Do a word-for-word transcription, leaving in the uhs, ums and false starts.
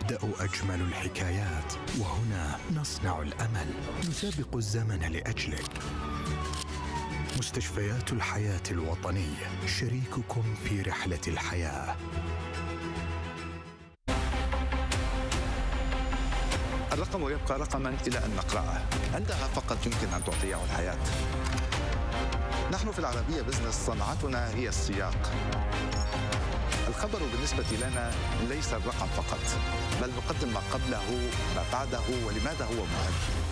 تبدأ أجمل الحكايات، وهنا نصنع الأمل، نسابق الزمن لأجلك. مستشفيات الحياة الوطنية، شريككم في رحلة الحياة. الرقم يبقى رقما إلى أن نقرأه، عندها فقط يمكن أن تعطيه الحياة. نحن في العربية بزنس صنعتنا هي السياق. الخبر بالنسبة لنا ليس الرقم فقط، بل نقدم ما قبله، ما بعده، ولماذا هو مهم.